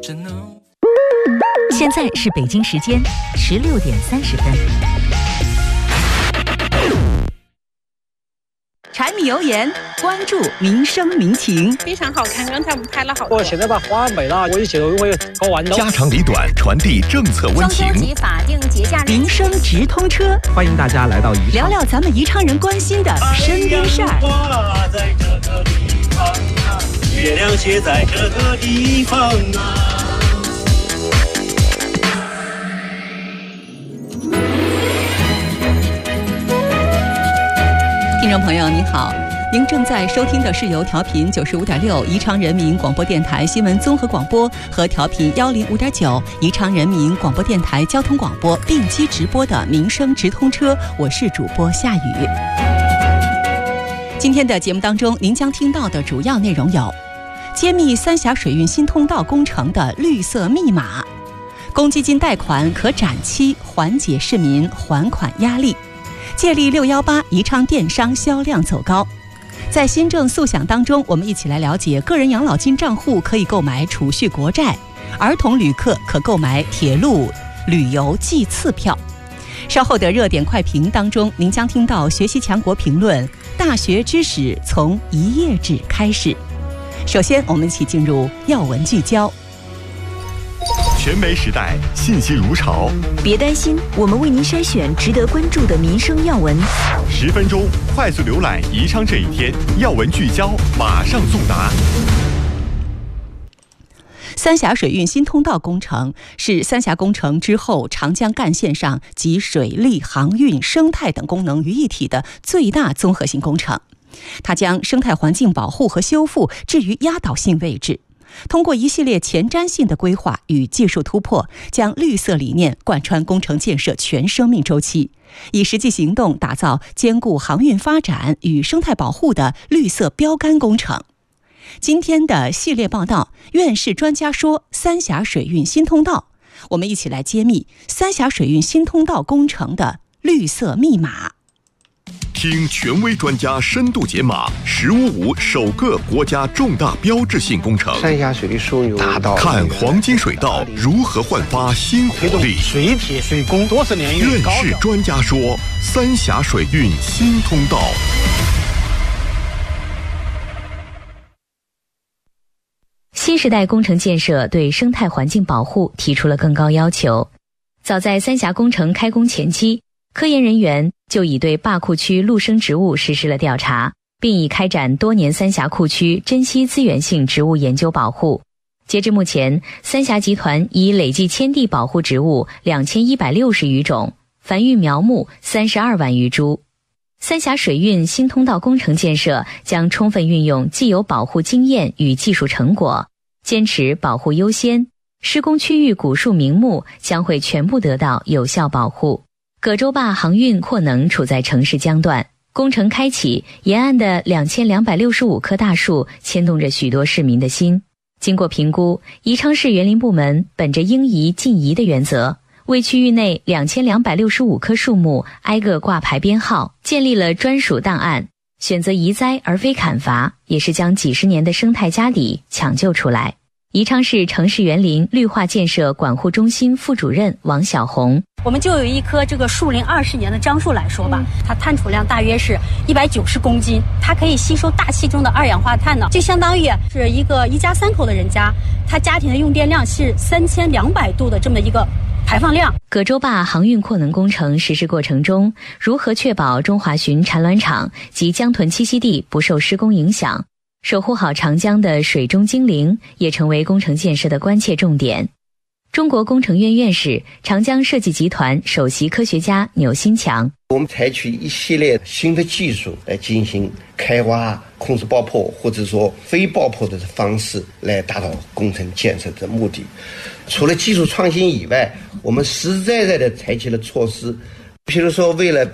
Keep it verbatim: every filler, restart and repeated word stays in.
现在是北京时间十六点三十分。柴米油盐，关注民生民情， 非常好看。刚才我们拍了好多。 我现在把花美了，我一写都会搞完的。 家长里短，传递政策温情。 中秋节法定节假日， 民生直通车， 欢迎大家来到宜昌， 聊聊咱们宜昌人关心的身边事儿。 在这个地方啊，月亮写在这个地方啊。 听众朋友您好，您正在收听的是由调频九十五点六宜昌人民广播电台新闻综合广播和调频幺零五点九宜昌人民广播电台交通广播并机直播的民生直通车，我是主播夏雨。今天的节目当中，您将听到的主要内容有：揭秘三峡水运新通道工程的绿色密码，公积金贷款可展期，缓解市民还款压力。借力六一八，宜昌电商销量走高。在新政速享当中，我们一起来了解个人养老金账户可以购买储蓄国债，儿童旅客可购买铁路旅游季次票。稍后的热点快评当中，您将听到学习强国评论：大学知识从一页纸开始。首先，我们一起进入要闻聚焦。 全媒时代，信息如潮。 别担心，我们为您筛选值得关注的民生要闻。 十分钟快速浏览宜昌这一天，要闻聚焦，马上送达。 三峡水运新通道工程是三峡工程之后长江干线上集水利、航运、生态等功能于一体的最大综合性工程。它将生态环境保护和修复置于压倒性位置。通过一系列前瞻性的规划与技术突破，将绿色理念贯穿工程建设全生命周期，以实际行动打造兼顾航运发展与生态保护的绿色标杆工程。今天的系列报道，院士专家说三峡水运新通道，我们一起来揭秘三峡水运新通道工程的绿色密码。 听权威专家深度解码“十五五”首个国家重大标志性工程。 三峡水利枢纽达到， 看黄金水道如何焕发新活力。 水铁水工多少年？ 院士专家说，三峡水运新通道。 新时代工程建设对生态环境保护提出了更高要求。早在三峡工程开工前期，科研人员就已对坝库区陆生植物实施了调查，并已开展多年三峡库区珍稀资源性植物研究保护。截至目前，三峡集团已累计迁地保护植物两千一百六十余种，繁育苗木三十二万余株。三峡水运新通道工程建设将充分运用既有保护经验与技术成果，坚持保护优先，施工区域古树名木将会全部得到有效保护。葛洲坝航运扩能处在城市江段，工程开启，沿岸的两千两百六十五棵大树牵动着许多市民的心。经过评估，宜昌市园林部门本着应移尽移的原则，为区域内两千两百六十五棵树木挨个挂牌编号，建立了专属档案，选择移栽而非砍伐，也是将几十年的生态家底抢救出来。宜昌市城市园林绿化建设管护中心副主任王小红， 我们就有一棵这个树龄二十年的樟树来说吧，它碳储量大约是一百九十公斤，它可以吸收大气中的二氧化碳呢，就相当于是一个一家三口的人家，他家庭的用电量是三千两百度的这么一个排放量。 葛洲坝航运扩能工程实施过程中，如何确保中华鲟产卵场及江豚栖息地不受施工影响，守护好长江的水中精灵，也成为工程建设的关切重点。中国工程院院士、长江设计集团首席科学家钮新强， 我们采取一系列新的技术来进行开挖、控制爆破或者说非爆破的方式来达到工程建设的目的。除了技术创新以外，我们实实在在的采取了措施，比如说为了